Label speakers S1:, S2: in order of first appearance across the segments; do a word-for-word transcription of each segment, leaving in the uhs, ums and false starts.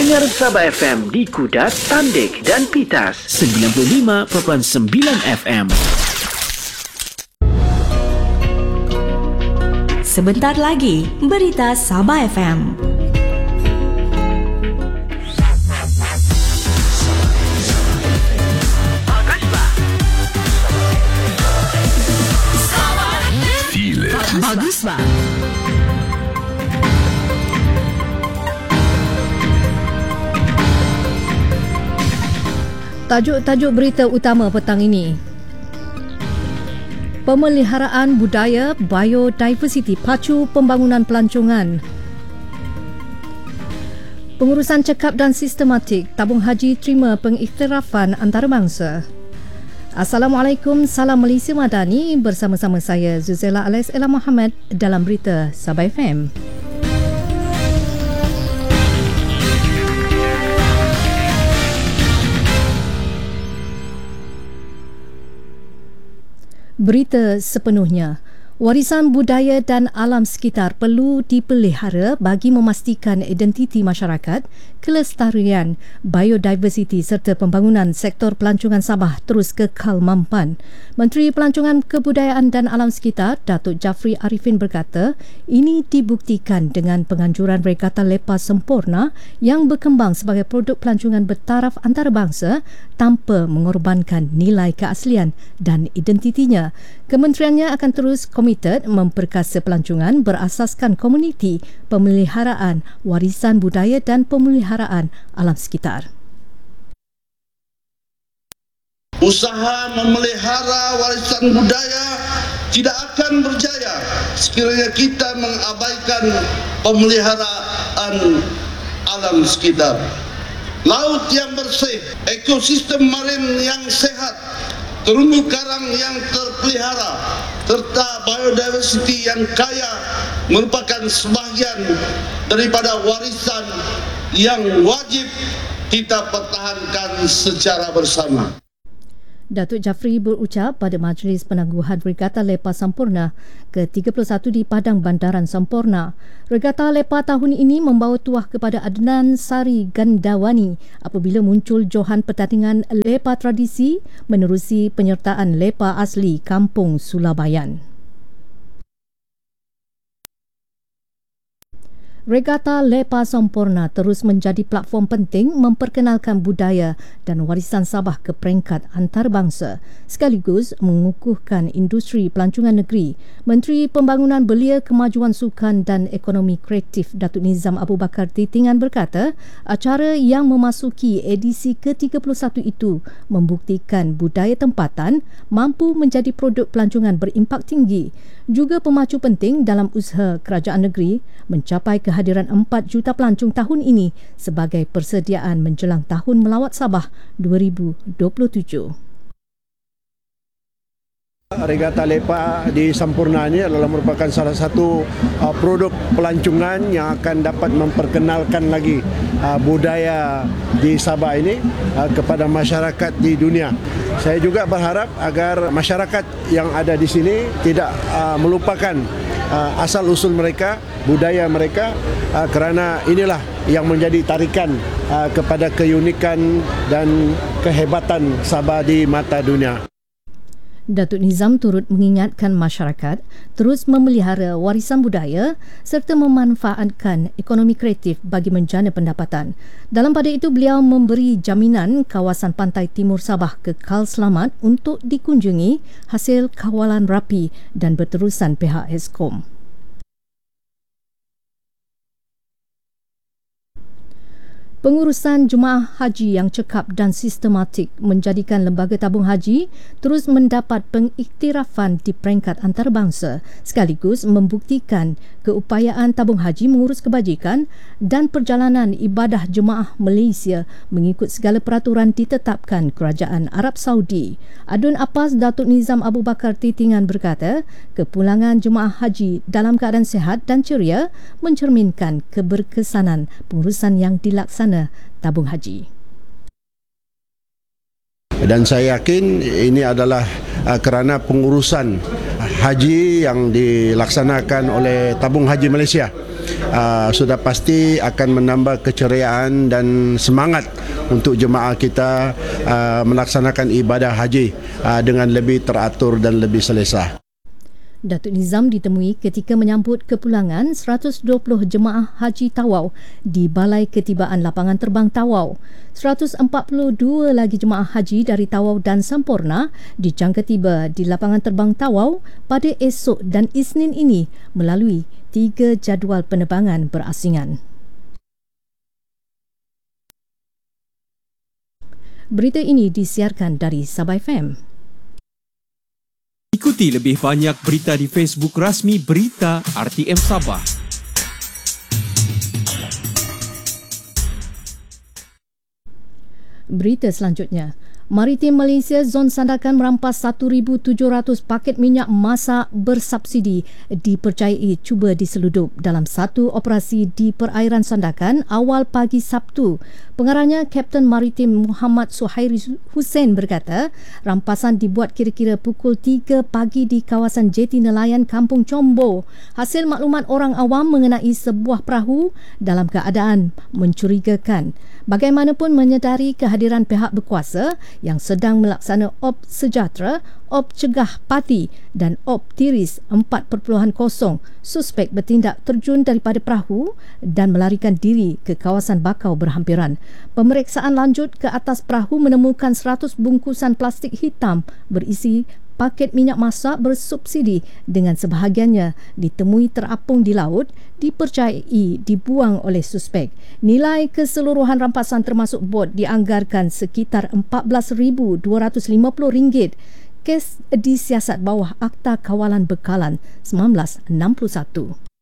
S1: Dengar Sabah F M di Kudat, Tandik dan Pitas sembilan puluh lima perpuluhan sembilan F M.
S2: Sebentar lagi, berita Sabah F M. Bagus, Bang.
S3: Tajuk-tajuk berita utama petang ini. Pemeliharaan budaya biodiversiti pacu pembangunan pelancongan. Pengurusan cekap dan sistematik tabung haji terima pengiktirafan antarabangsa. Assalamualaikum, salam Malaysia Madani, bersama-sama saya Zuzela Alice Ella Muhammad dalam berita Sabah F M. Berita sepenuhnya. Warisan budaya dan alam sekitar perlu dipelihara bagi memastikan identiti masyarakat, kelestarian, biodiversiti serta pembangunan sektor pelancongan Sabah terus kekal mampan. Menteri Pelancongan Kebudayaan dan Alam Sekitar, Datuk Jafri Arifin berkata, ini dibuktikan dengan penganjuran Regata Lepa Sempurna yang berkembang sebagai produk pelancongan bertaraf antarabangsa tanpa mengorbankan nilai keaslian dan identitinya. Kementeriannya akan terus komited memperkasa pelancongan berasaskan komuniti, pemeliharaan warisan budaya dan pemeliharaan alam sekitar.
S4: Usaha memelihara warisan budaya tidak akan berjaya sekiranya kita mengabaikan pemeliharaan alam sekitar. Laut yang bersih, ekosistem marin yang sehat, terumbu karang yang terpelihara, serta biodiversiti yang kaya merupakan sebahagian daripada warisan yang wajib kita pertahankan secara bersama.
S3: Datuk Jafri berucap pada Majlis Penangguhan Regata Lepa Sempurna ke tiga puluh satu di Padang Bandaran Sempurna. Regata Lepa tahun ini membawa tuah kepada Adnan Sari Gandawani apabila muncul johan pertandingan Lepa tradisi menerusi penyertaan Lepa asli Kampung Sulabayan. Regata Lepa Sempurna terus menjadi platform penting memperkenalkan budaya dan warisan Sabah ke peringkat antarabangsa sekaligus mengukuhkan industri pelancongan negeri. Menteri Pembangunan Belia, Kemajuan Sukan dan Ekonomi Kreatif Datuk Nizam Abu Bakar Titingan berkata, acara yang memasuki edisi ke tiga puluh satu itu membuktikan budaya tempatan mampu menjadi produk pelancongan berimpak tinggi. Juga pemacu penting dalam usaha kerajaan negeri mencapai kehadiran empat juta pelancong tahun ini sebagai persediaan menjelang Tahun Melawat Sabah dua ribu dua puluh tujuh.
S5: Regata Lepa di Sempurna ini adalah merupakan salah satu uh, produk pelancongan yang akan dapat memperkenalkan lagi uh, budaya di Sabah ini uh, kepada masyarakat di dunia. Saya juga berharap agar masyarakat yang ada di sini tidak uh, melupakan uh, asal-usul mereka, budaya mereka, uh, kerana inilah yang menjadi tarikan uh, kepada keunikan dan kehebatan Sabah di mata dunia.
S3: Datuk Nizam turut mengingatkan masyarakat terus memelihara warisan budaya serta memanfaatkan ekonomi kreatif bagi menjana pendapatan. Dalam pada itu, beliau memberi jaminan kawasan pantai timur Sabah kekal selamat untuk dikunjungi hasil kawalan rapi dan berterusan pihak Eskom. Pengurusan jemaah haji yang cekap dan sistematik menjadikan lembaga tabung haji terus mendapat pengiktirafan di peringkat antarabangsa sekaligus membuktikan keupayaan tabung haji mengurus kebajikan dan perjalanan ibadah jemaah Malaysia mengikut segala peraturan ditetapkan Kerajaan Arab Saudi. Adun Apas Datuk Nizam Abu Bakar Titingan berkata, kepulangan jemaah haji dalam keadaan sihat dan ceria mencerminkan keberkesanan pengurusan yang dilaksanakan tabung haji.
S5: Dan saya yakin ini adalah uh, kerana pengurusan haji yang dilaksanakan oleh Tabung Haji Malaysia uh, sudah pasti akan menambah keceriaan dan semangat untuk jemaah kita uh, melaksanakan ibadah haji uh, dengan lebih teratur dan lebih selesa.
S3: Datuk Nizam ditemui ketika menyambut kepulangan seratus dua puluh jemaah haji Tawau di Balai Ketibaan Lapangan Terbang Tawau. seratus empat puluh dua lagi jemaah haji dari Tawau dan Sampurna dijangka tiba di Lapangan Terbang Tawau pada esok dan Isnin ini melalui tiga jadual penerbangan berasingan. Berita ini disiarkan dari Sabah F M.
S6: Ikuti lebih banyak berita di Facebook rasmi Berita R T M Sabah.
S3: Berita selanjutnya. Maritim Malaysia Zon Sandakan merampas seribu tujuh ratus paket minyak masak bersubsidi dipercayai cuba diseludup dalam satu operasi di perairan Sandakan awal pagi Sabtu. Pengarahnya Kapten Maritim Muhammad Suhairi Hussein berkata, rampasan dibuat kira-kira pukul tiga pagi di kawasan Jeti Nelayan Kampung Combo. Hasil maklumat orang awam mengenai sebuah perahu dalam keadaan mencurigakan. Bagaimanapun menyedari kehadiran pihak berkuasa yang sedang melaksana op sejahtera, op cegah pati dan op tiris empat titik kosong, suspek bertindak terjun daripada perahu dan melarikan diri ke kawasan bakau berhampiran. Pemeriksaan lanjut ke atas perahu menemukan seratus bungkusan plastik hitam berisi paket minyak masak bersubsidi dengan sebahagiannya ditemui terapung di laut, dipercayai dibuang oleh suspek. Nilai keseluruhan rampasan termasuk bot dianggarkan sekitar empat belas ribu dua ratus lima puluh ringgit. Kes disiasat bawah Akta Kawalan Bekalan seribu sembilan ratus enam puluh satu.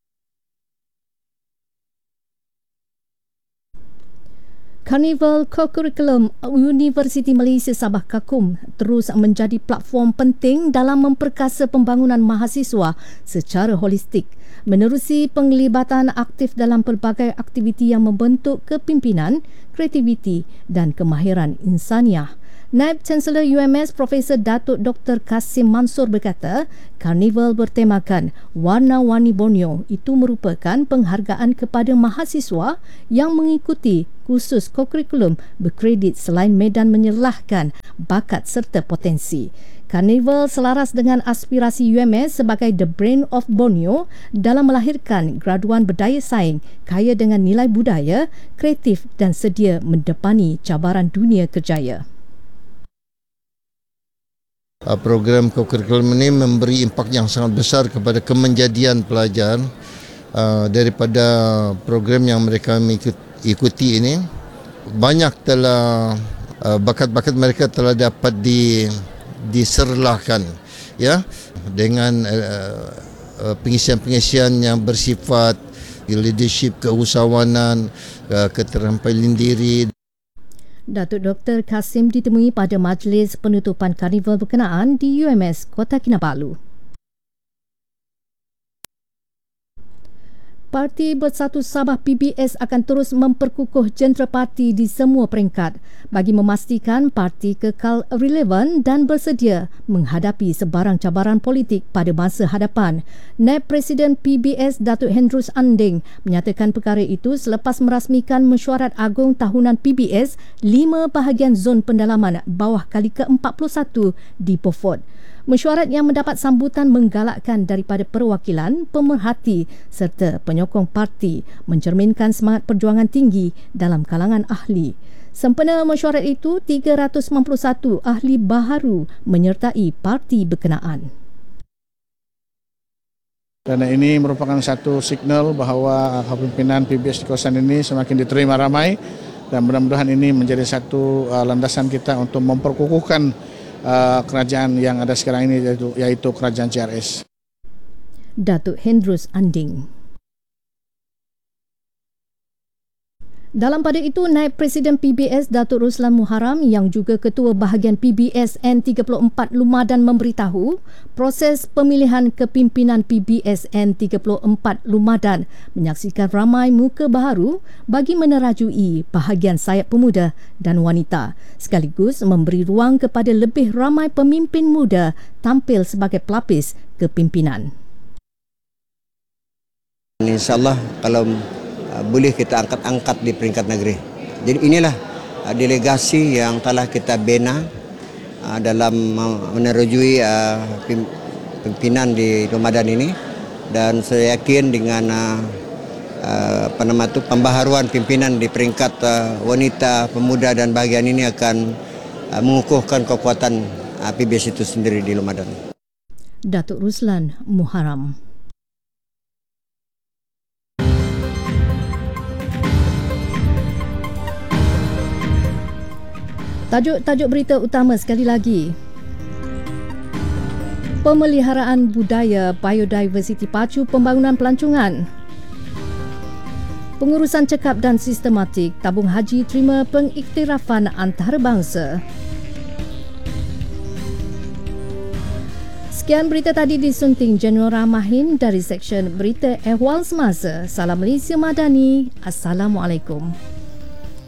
S3: Carnival Co-Curriculum Universiti Malaysia Sabah Kakum terus menjadi platform penting dalam memperkasa pembangunan mahasiswa secara holistik, menerusi penglibatan aktif dalam pelbagai aktiviti yang membentuk kepimpinan, kreativiti dan kemahiran insaniah. Naib Chancellor U M S Profesor Datuk Doktor Kasim Mansur berkata, Karnival bertemakan Warna-Warni Borneo itu merupakan penghargaan kepada mahasiswa yang mengikuti kursus kokurikulum berkredit selain medan menyelahkan bakat serta potensi. Karnival selaras dengan aspirasi U M S sebagai the brain of Borneo dalam melahirkan graduan berdaya saing, kaya dengan nilai budaya, kreatif dan sedia mendepani cabaran dunia kerjaya.
S7: Program kokurikulum ini memberi impak yang sangat besar kepada kemenjadian pelajar. Uh, daripada program yang mereka ikuti ini, banyak telah uh, bakat-bakat mereka telah dapat di, diserlahkan, ya, dengan uh, uh, pengisian-pengisian yang bersifat leadership, keusahawanan, uh, keterampilan diri.
S3: Datuk Doktor Kasim ditemui pada majlis penutupan karnival berkenaan di U M S Kota Kinabalu. Parti Bersatu Sabah P B S akan terus memperkukuh jentera parti di semua peringkat bagi memastikan parti kekal relevan dan bersedia menghadapi sebarang cabaran politik pada masa hadapan. Naib Presiden P B S Datuk Hendrus Anding menyatakan perkara itu selepas merasmikan mesyuarat agung tahunan P B S lima bahagian zon pendalaman bawah kali ke empat puluh satu di Beaufort. Mesyuarat yang mendapat sambutan menggalakkan daripada perwakilan, pemerhati serta penyokong parti mencerminkan semangat perjuangan tinggi dalam kalangan ahli. Sempena mesyuarat itu, tiga ratus sembilan puluh satu ahli baharu menyertai parti berkenaan.
S8: Dan ini merupakan satu signal bahawa kepimpinan P B S di kawasan ini semakin diterima ramai dan mudah-mudahan ini menjadi satu uh, landasan kita untuk memperkukuhkan Uh, kerajaan yang ada sekarang ini, yaitu, yaitu kerajaan C R S.
S3: Datuk Hendrus Anding. Dalam pada itu, Naib Presiden P B S Datuk Ruslan Muharram yang juga Ketua Bahagian P B S N tiga puluh empat Lumadan memberitahu proses pemilihan kepimpinan P B S N tiga puluh empat Lumadan menyaksikan ramai muka baharu bagi menerajui bahagian sayap pemuda dan wanita, sekaligus memberi ruang kepada lebih ramai pemimpin muda tampil sebagai pelapis kepimpinan.
S9: InsyaAllah kalau uh, boleh kita angkat-angkat di peringkat negeri. Jadi inilah uh, delegasi yang telah kita bina uh, dalam uh, menerujui uh, pimpinan di Ramadan ini, dan saya yakin dengan uh, uh, apa nama itu pembaharuan pimpinan di peringkat uh, wanita, pemuda dan bahagian ini akan uh, mengukuhkan kekuatan uh, P B S itu sendiri di Ramadan.
S3: Datuk Ruslan Muharram. Tajuk-tajuk berita utama sekali lagi. Pemeliharaan budaya biodiversiti pacu pembangunan pelancongan. Pengurusan cekap dan sistematik tabung haji terima pengiktirafan antarabangsa. Sekian berita tadi disunting Jeneral Rahmahin dari Seksyen Berita Ehwal Semasa. Salam Malaysia Madani. Assalamualaikum.